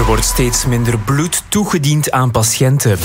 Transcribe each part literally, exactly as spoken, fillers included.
wordt steeds minder bloed toegediend aan patiënten.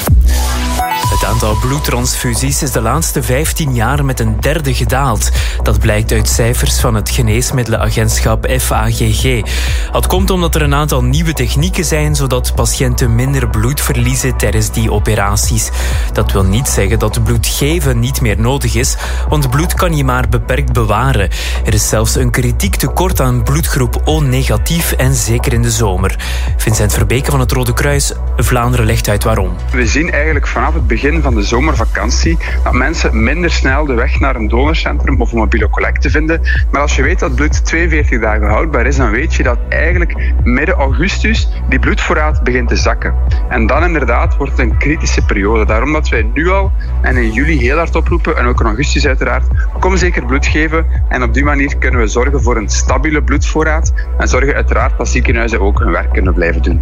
Het aantal bloedtransfusies is de laatste vijftien jaar met een derde gedaald. Dat blijkt uit cijfers van het geneesmiddelenagentschap F A G G. Dat komt omdat er een aantal nieuwe technieken zijn, zodat patiënten minder bloed verliezen tijdens die operaties. Dat wil niet zeggen dat bloed geven niet meer nodig is, want bloed kan je maar beperkt bewaren. Er is zelfs een kritiek tekort aan bloedgroep O negatief en zeker in de zomer. Vincent Verbeke van het Rode Kruis, Vlaanderen legt uit waarom. We zien eigenlijk vanaf het begin van de zomervakantie dat mensen minder snel de weg naar een donorcentrum of een mobiele collecte vinden. Maar als je weet dat bloed tweeënveertig dagen houdbaar is, dan weet je dat eigenlijk midden augustus die bloedvoorraad begint te zakken. En dan inderdaad wordt het een kritische periode. Daarom dat wij nu al en in juli heel hard oproepen, en ook in augustus uiteraard, kom zeker bloed geven. En op die manier kunnen we zorgen voor een stabiele bloedvoorraad en zorgen uiteraard dat ziekenhuizen ook hun werk kunnen blijven doen.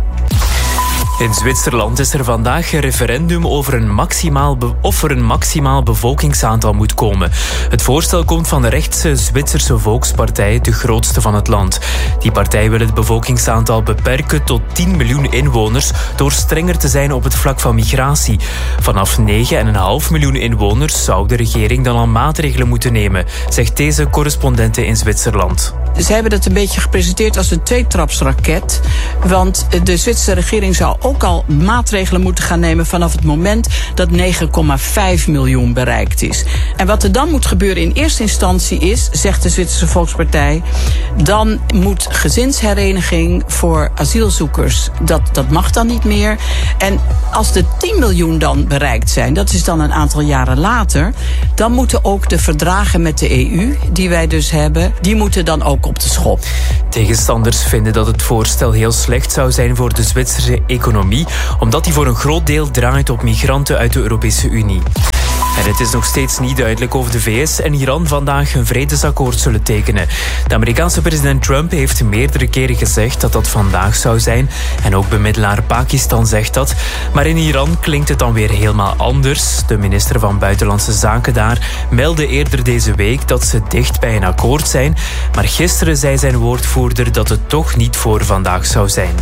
In Zwitserland is er vandaag een referendum over een maximaal be- of er een maximaal bevolkingsaantal moet komen. Het voorstel komt van de rechtse Zwitserse Volkspartij, de grootste van het land. Die partij wil het bevolkingsaantal beperken tot tien miljoen inwoners door strenger te zijn op het vlak van migratie. Vanaf negen komma vijf miljoen inwoners zou de regering dan al maatregelen moeten nemen, zegt deze correspondente in Zwitserland. Ze hebben het een beetje gepresenteerd als een tweetrapsraket, want de Zwitserse regering zou ook al maatregelen moeten gaan nemen vanaf het moment dat negen komma vijf miljoen bereikt is. En wat er dan moet gebeuren in eerste instantie is, zegt de Zwitserse Volkspartij, dan moet gezinshereniging voor asielzoekers, dat, dat mag dan niet meer. En als de tien miljoen dan bereikt zijn, dat is dan een aantal jaren later, dan moeten ook de verdragen met de E U, die wij dus hebben, die moeten dan ook op de schop. Tegenstanders vinden dat het voorstel heel slecht zou zijn voor de Zwitserse economie, omdat die voor een groot deel draait op migranten uit de Europese Unie. En het is nog steeds niet duidelijk of de V S en Iran vandaag een vredesakkoord zullen tekenen. De Amerikaanse president Trump heeft meerdere keren gezegd dat dat vandaag zou zijn. En ook bemiddelaar Pakistan zegt dat. Maar in Iran klinkt het dan weer helemaal anders. De minister van Buitenlandse Zaken daar meldde eerder deze week dat ze dicht bij een akkoord zijn. Maar gisteren zei zijn woordvoerder dat het toch niet voor vandaag zou zijn.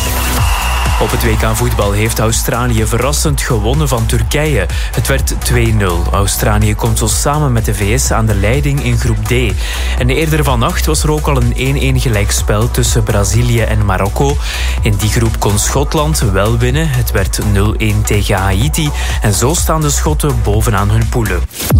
Op het W K voetbal heeft Australië verrassend gewonnen van Turkije. Het werd twee nul. Australië komt zo samen met de V S aan de leiding in groep D. En eerder vannacht was er ook al een één-één gelijkspel tussen Brazilië en Marokko. In die groep kon Schotland wel winnen. Het werd nul-één tegen Haiti. En zo staan de Schotten bovenaan hun poelen.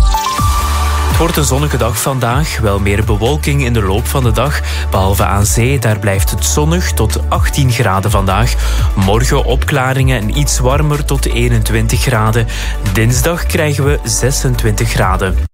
Het wordt een zonnige dag vandaag. Wel meer bewolking in de loop van de dag. Behalve aan zee, daar blijft het zonnig tot achttien graden vandaag. Morgen opklaringen en iets warmer tot eenentwintig graden. Dinsdag krijgen we zesentwintig graden.